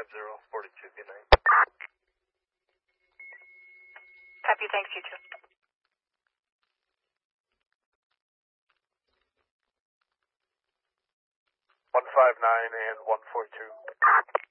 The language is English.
150, 42, good night. Copy, thanks, you too. 159 and 142.